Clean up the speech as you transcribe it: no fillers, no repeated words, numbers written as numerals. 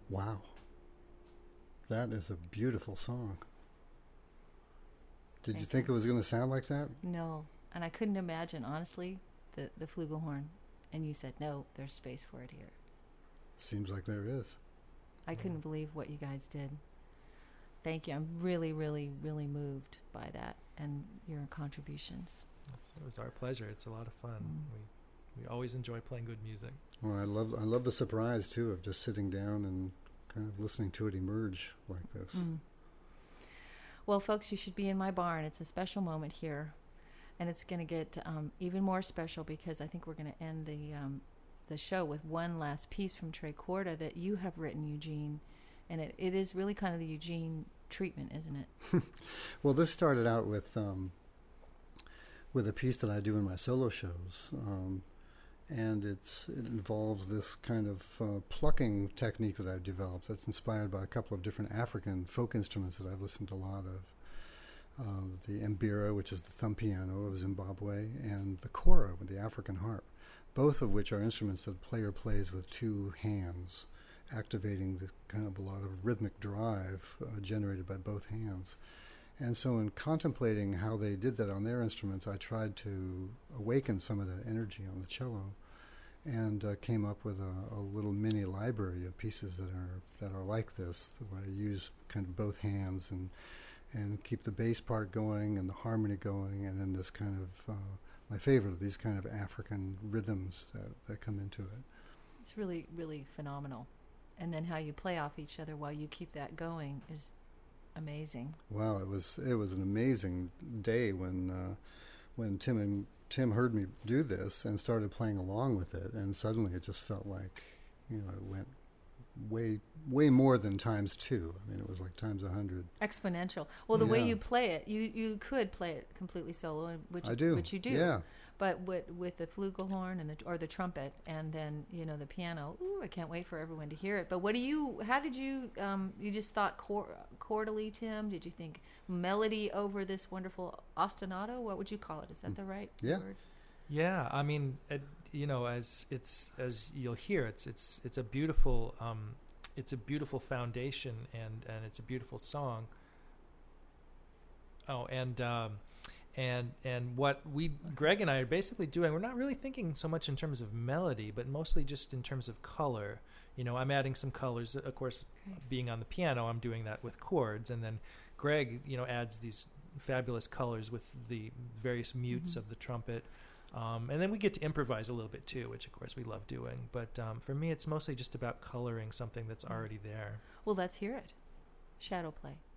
Wow. That is a beautiful song. Did you think it was going to sound like that? No. And I couldn't imagine, honestly, the flugelhorn. And you said, no, there's space for it here. Seems like there is. I couldn't believe what you guys did. Thank you. I'm really, really, really moved by that and your contributions. It was our pleasure. It's a lot of fun. We always enjoy playing good music. Well, I love the surprise too of just sitting down and kind of listening to it emerge like this. Well, folks, you should be in my barn. It's a special moment here, and it's going to get even more special because I think we're going to end the show with one last piece from Trey Corda that you have written, Eugene, and it is really kind of the Eugene treatment, isn't it? Well, this started out with a piece that I do in my solo shows. And it involves this kind of plucking technique that I've developed that's inspired by a couple of different African folk instruments that I've listened to a lot of. The mbira, which is the thumb piano of Zimbabwe, and the kora, the African harp, both of which are instruments that the player plays with two hands, activating the kind of a lot of rhythmic drive generated by both hands. And so in contemplating how they did that on their instruments, I tried to awaken some of that energy on the cello and came up with a little mini library of pieces that are like this, where I use kind of both hands and keep the bass part going and the harmony going, and then this kind of, my favorite, these kind of African rhythms that come into it. It's really, really phenomenal. And then how you play off each other while you keep that going is amazing. Wow, it was an amazing day when Tim heard me do this and started playing along with it, and suddenly it just felt like, it went way more than times 2. I mean, it was like times 100. Exponential. Well, the way you play it, you could play it completely solo, which you do. Yeah. But with the flugelhorn or the trumpet, and then the piano. Ooh, I can't wait for everyone to hear it. But how did you? You just thought chordally, Tim? Did you think melody over this wonderful ostinato? What would you call it? Is that the right word? Yeah, I mean, as you'll hear, it's a beautiful foundation, and it's a beautiful song. Oh, and what Greg and I are basically doing, we're not really thinking so much in terms of melody, but mostly just in terms of color. I'm adding some colors. Of course, being on the piano, I'm doing that with chords, and then Greg, adds these fabulous colors with the various mutes of the trumpet. And then we get to improvise a little bit too, which of course we love doing. But for me, it's mostly just about coloring something that's already there. Well, let's hear it. Shadow play.